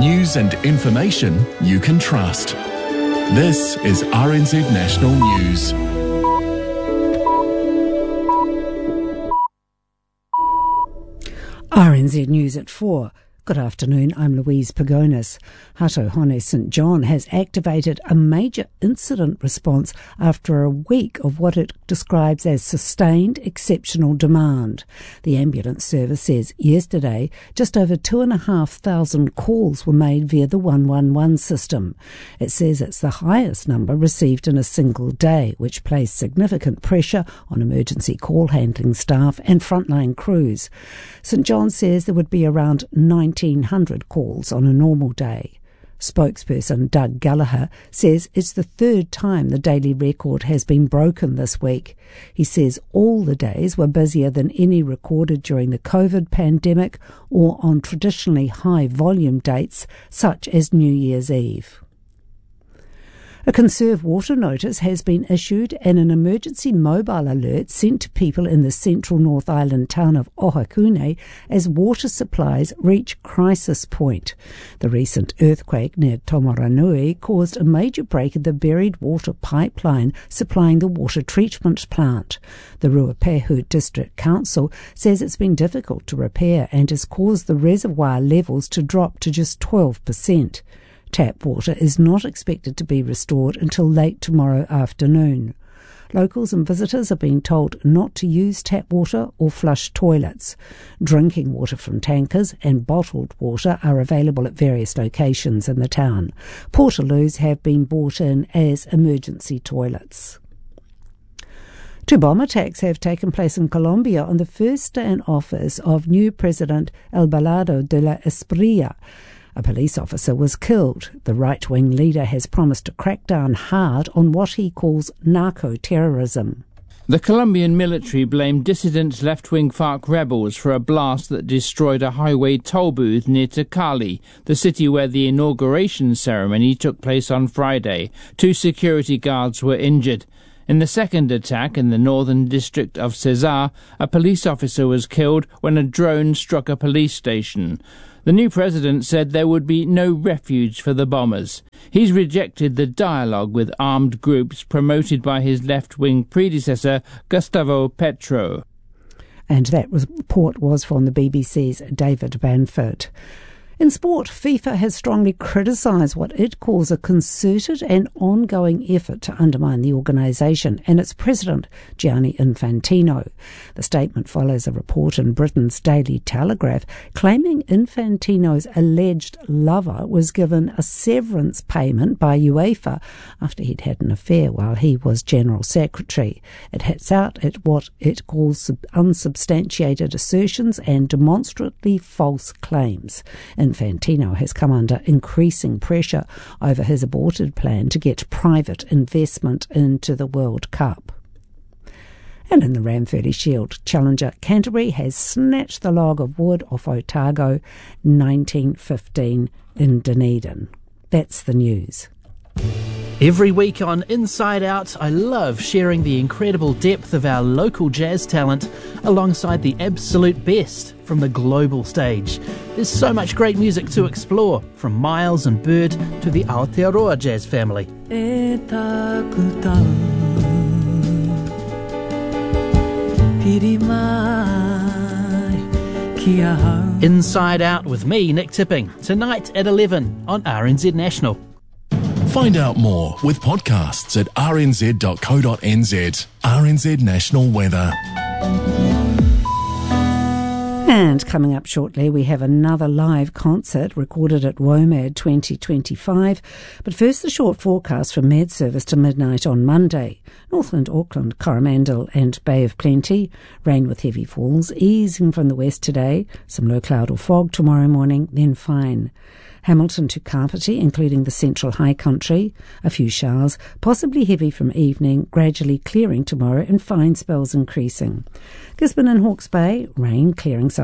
News and information you can trust. This is RNZ National News. RNZ News at 4. Good afternoon, I'm Louise Pagonis. Hato Hone St John has activated a major incident response after a week of what it describes as sustained exceptional demand. The ambulance service says yesterday just over 2,500 calls were made via the 111 system. It says it's the highest number received in a single day, which placed significant pressure on emergency call handling staff and frontline crews. St John says there would be around 1,900 calls on a normal day. Spokesperson Doug Gallagher says it's the third time the daily record has been broken this week. He says all the days were busier than any recorded during the COVID pandemic or on traditionally high volume dates such as New Year's Eve. A conserve water notice has been issued and an emergency mobile alert sent to people in the central North Island town of Ohakune as water supplies reach crisis point. The recent earthquake near Tomaranui caused a major break in the buried water pipeline supplying the water treatment plant. The Ruapehu District Council says it's been difficult to repair and has caused the reservoir levels to drop to just 12%. Tap water is not expected to be restored until late tomorrow afternoon. Locals and visitors are being told not to use tap water or flush toilets. Drinking water from tankers and bottled water are available at various locations in the town. Portaloos have been brought in as emergency toilets. 2 bomb attacks have taken place in Colombia on the first day in office of new President Abelardo de la Espriella. A police officer was killed. The right-wing leader has promised to crack down hard on what he calls narco-terrorism. The Colombian military blamed dissident left-wing FARC rebels for a blast that destroyed a highway toll booth near to Cali, the city where the inauguration ceremony took place on Friday. 2 security guards were injured. In the second attack in the northern district of Cesar, a police officer was killed when a drone struck a police station. The new president said there would be no refuge for the bombers. He's rejected the dialogue with armed groups promoted by his left-wing predecessor, Gustavo Petro. And that report was from the BBC's David Banford. In sport, FIFA has strongly criticised what it calls a concerted and ongoing effort to undermine the organisation and its president, Gianni Infantino. The statement follows a report in Britain's Daily Telegraph claiming Infantino's alleged lover was given a severance payment by UEFA after he'd had an affair while he was General Secretary. It hits out at what it calls unsubstantiated assertions and demonstrably false claims. Infantino has come under increasing pressure over his aborted plan to get private investment into the World Cup. And in the Ranfurly Shield Challenger, Canterbury has snatched the log of wood off Otago 1915 in Dunedin. That's the news. Every week on Inside Out, I love sharing the incredible depth of our local jazz talent alongside the absolute best from the global stage. There's so much great music to explore, from Miles and Bird to the Aotearoa jazz family. Inside Out with me, Nick Tipping, tonight at 11 on RNZ National. Find out more with podcasts at rnz.co.nz. RNZ National Weather. And coming up shortly, we have another live concert recorded at WOMAD 2025. But first, the short forecast from Med Service to midnight on Monday. Northland, Auckland, Coromandel and Bay of Plenty. Rain with heavy falls, easing from the west today. Some low cloud or fog tomorrow morning, then fine. Hamilton to Kapiti, including the central high country. A few showers, possibly heavy from evening, gradually clearing tomorrow and fine spells increasing. Gisborne and Hawke's Bay, rain clearing south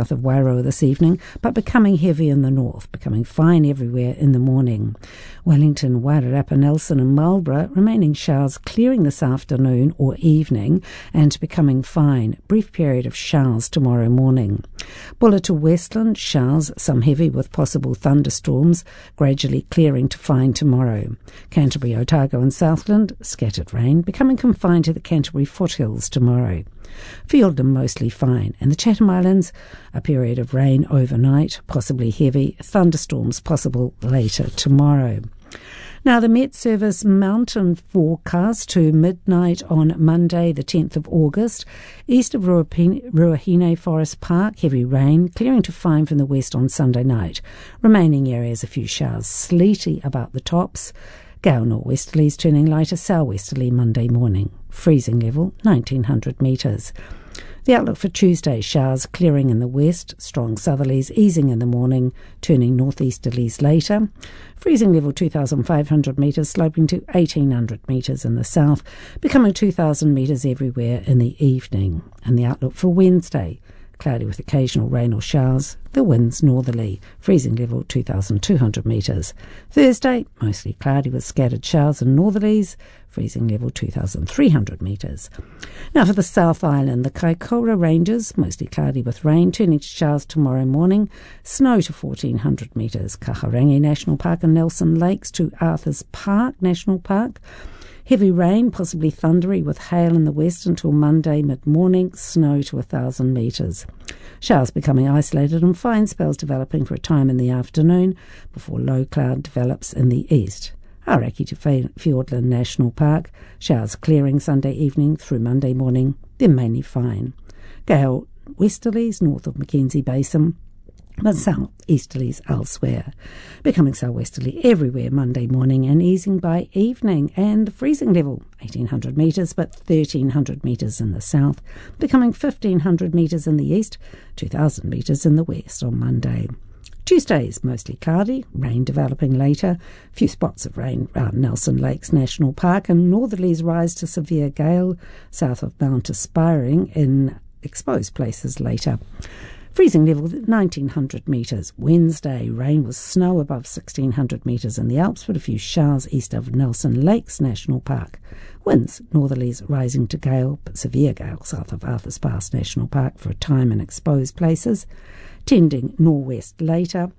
south of Wairoa this evening, but becoming heavy in the north, becoming fine everywhere in the morning. Wellington, Wairarapa, Nelson and Marlborough, remaining showers clearing this afternoon or evening and becoming fine. Brief period of showers tomorrow morning. Bulla to Westland, showers, some heavy with possible thunderstorms, gradually clearing to fine tomorrow. Canterbury, Otago and Southland, scattered rain, becoming confined to the Canterbury foothills tomorrow. Fiordland mostly fine, and the Chatham Islands, a period of rain overnight, possibly heavy, thunderstorms possible later tomorrow. Now, the Met Service mountain forecast to midnight on Monday, the 10th of August. East of Ruahine Forest Park, heavy rain, clearing to fine from the west on Sunday night. Remaining areas, a few showers, sleety about the tops. Gale nor'westerlies turning lighter sou'westerly Monday morning. Freezing level, 1900 metres. The outlook for Tuesday, showers clearing in the west, strong southerlies easing in the morning, turning northeasterlies later. Freezing level 2,500 metres, sloping to 1,800 metres in the south, becoming 2,000 metres everywhere in the evening. And the outlook for Wednesday, cloudy with occasional rain or showers, the winds northerly, freezing level 2,200 metres. Thursday, mostly cloudy with scattered showers and northerlies, freezing level 2,300 metres. Now for the South Island, the Kaikoura Ranges, mostly cloudy with rain, turning to showers tomorrow morning, snow to 1,400 metres. Kaharangi National Park and Nelson Lakes to Arthur's Park National Park. Heavy rain, possibly thundery with hail in the west until Monday mid-morning, snow to 1,000 metres. Showers becoming isolated and fine spells developing for a time in the afternoon before low cloud develops in the east. Aoraki to Fiordland National Park, showers clearing Sunday evening through Monday morning, then mainly fine. Gale westerlies north of Mackenzie Basin, but south-easterlies elsewhere. Becoming southwesterly everywhere Monday morning and easing by evening, and freezing level 1,800 metres but 1,300 metres in the south, becoming 1,500 metres in the east, 2,000 metres in the west on Monday. Tuesday is mostly cloudy, rain developing later, a few spots of rain around Nelson Lakes National Park, and northerlies rise to severe gale south of Mount Aspiring in exposed places later. Freezing level 1,900 metres. Wednesday, rain with snow above 1,600 metres in the Alps, with a few showers east of Nelson Lakes National Park. Winds, northerlies rising to gale, but severe gale south of Arthur's Pass National Park for a time in exposed places. Tending nor'west later.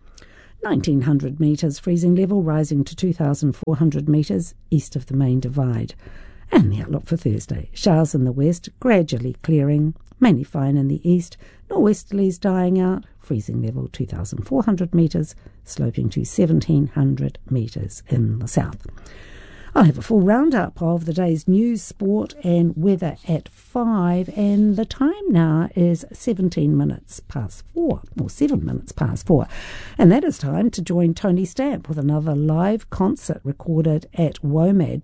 1,900 metres freezing level, rising to 2,400 metres east of the main divide. And the outlook for Thursday. Showers in the west, gradually clearing, mainly fine in the east, nor'westerlies dying out, freezing level 2,400 metres, sloping to 1,700 metres in the south. I'll have a full roundup of the day's news, sport and weather at 5, and the time now is 17 minutes past 4, or 7 minutes past 4, and that is time to join Tony Stamp with another live concert recorded at WOMAD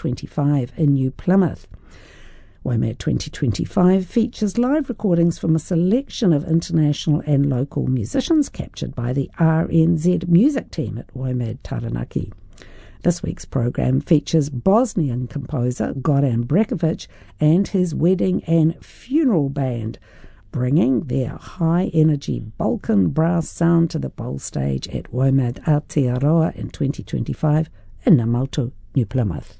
2025 in New Plymouth. WOMAD 2025 features live recordings from a selection of international and local musicians captured by the RNZ music team at WOMAD Taranaki. This week's program features Bosnian composer Goran Brekovic and his wedding and funeral band, bringing their high-energy Balkan brass sound to the bowl stage at WOMAD Aotearoa in 2025 in Naumautu, New Plymouth.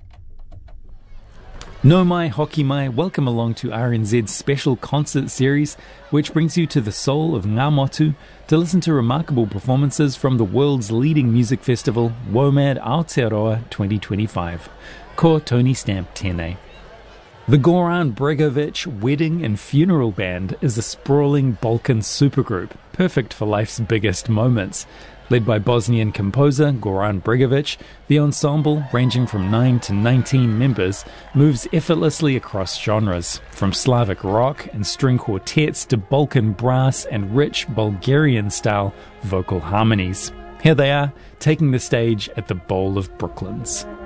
No mai, hoki mai, welcome along to RNZ's special concert series, which brings you to the soul of Ngā Motu to listen to remarkable performances from the world's leading music festival, WOMAD Aotearoa 2025. Ko Tony Stamp tēnei. The Goran Bregovic Wedding and Funeral Band is a sprawling Balkan supergroup, perfect for life's biggest moments. Led by Bosnian composer Goran Bregovic, the ensemble, ranging from 9 to 19 members, moves effortlessly across genres, from Slavic rock and string quartets to Balkan brass and rich Bulgarian-style vocal harmonies. Here they are, taking the stage at the Bowl of Brooklands.